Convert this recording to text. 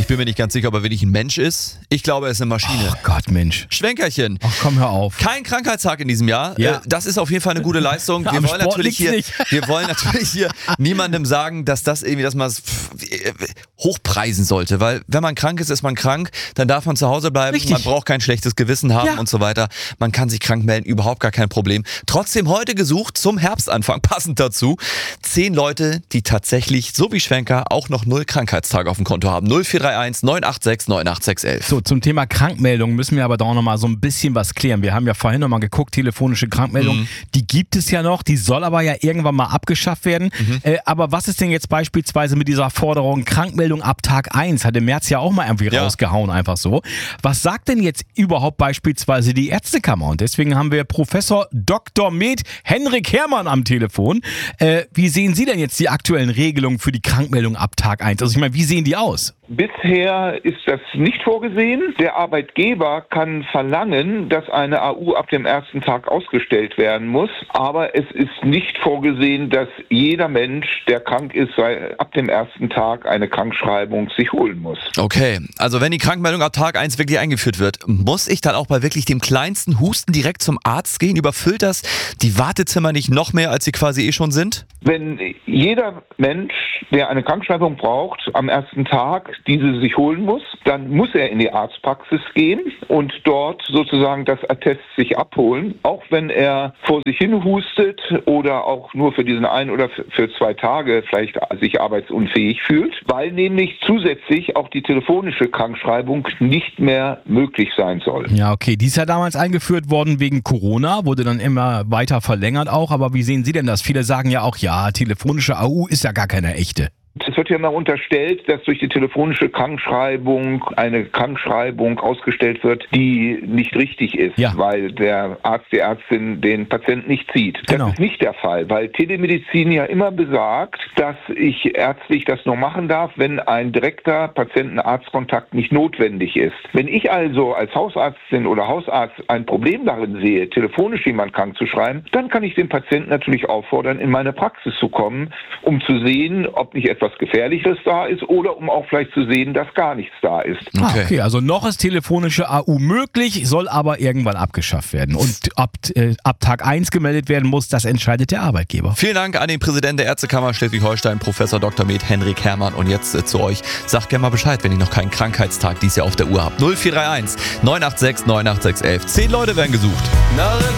Ich bin mir nicht ganz sicher, ob er wirklich ein Mensch ist. Ich glaube, er ist eine Maschine. Oh Gott, Mensch. Schwenkerchen. Ach komm, hör auf. Kein Krankheitstag in diesem Jahr. Ja. Das ist auf jeden Fall eine gute Leistung. Wir Am wollen Sport natürlich liegt's wir wollen natürlich hier niemandem sagen, dass man es hochpreisen sollte. Weil wenn man krank ist man krank. Dann darf man zu Hause bleiben. Richtig. Man braucht kein schlechtes Gewissen haben und so weiter. Man kann sich krank melden, überhaupt gar kein Problem. Trotzdem heute gesucht zum Herbstanfang, passend dazu. 10 Leute, die tatsächlich, so wie Schwenker, auch noch 0 Krankheitstage auf dem Konto haben. 0431 986 98611. So, zum Thema Krankmeldung müssen wir aber da auch noch mal so ein bisschen was klären. Wir haben ja vorhin noch mal geguckt, telefonische Krankmeldung, die gibt es ja noch, die soll aber ja irgendwann mal abgeschafft werden. Aber was ist denn jetzt beispielsweise mit dieser Forderung Krankmeldung ab Tag 1? Hat der März ja auch mal irgendwie rausgehauen, einfach so. Was sagt denn jetzt überhaupt beispielsweise die Ärztekammer? Und deswegen haben wir Professor Dr. Med Henrik Herrmann am Telefon. Wie sehen Sie denn jetzt die aktuellen Regelungen für die Krankmeldung ab Tag 1? Also ich meine, wie sehen die aus? Bisher ist das nicht vorgesehen. Der Arbeitgeber kann verlangen, dass eine AU ab dem ersten Tag ausgestellt werden muss. Aber es ist nicht vorgesehen, dass jeder Mensch, der krank ist, ab dem ersten Tag eine Krankschreibung sich holen muss. Okay, also wenn die Krankmeldung ab Tag 1 wirklich eingeführt wird, muss ich dann auch bei wirklich dem kleinsten Husten direkt zum Arzt gehen? Überfüllt das die Wartezimmer nicht noch mehr, als sie quasi schon sind? Wenn jeder Mensch, der eine Krankschreibung braucht, am ersten Tag diese sich holen muss, dann muss er in die Arztpraxis gehen und dort sozusagen das Attest sich abholen, auch wenn er vor sich hin hustet oder auch nur für diesen einen oder für 2 Tage vielleicht sich arbeitsunfähig fühlt, weil nämlich zusätzlich auch die telefonische Krankschreibung nicht mehr möglich sein soll. Ja, okay, die ist ja damals eingeführt worden wegen Corona, wurde dann immer weiter verlängert auch, aber wie sehen Sie denn das? Viele sagen ja auch, ja, telefonische AU ist ja gar keine echte. Es wird ja mal unterstellt, dass durch die telefonische Krankschreibung eine Krankschreibung ausgestellt wird, die nicht richtig ist, weil der Arzt, die Ärztin den Patienten nicht sieht. Das ist nicht der Fall, weil Telemedizin ja immer besagt, dass ich ärztlich das nur machen darf, wenn ein direkter Patienten-Arzt-Kontakt nicht notwendig ist. Wenn ich also als Hausärztin oder Hausarzt ein Problem darin sehe, telefonisch jemanden krank zu schreiben, dann kann ich den Patienten natürlich auffordern, in meine Praxis zu kommen, um zu sehen, ob nicht etwas Gefährliches da ist oder um auch vielleicht zu sehen, dass gar nichts da ist. Okay, also noch ist telefonische AU möglich, soll aber irgendwann abgeschafft werden. Und ab Tag 1 gemeldet werden muss, das entscheidet der Arbeitgeber. Vielen Dank an den Präsidenten der Ärztekammer Schleswig-Holstein, Professor Dr. Med Henrik Herrmann. Und jetzt zu euch, sagt gerne mal Bescheid, wenn ihr noch keinen Krankheitstag dieses Jahr auf der Uhr habt. 0431 986 98611. 10 Leute werden gesucht.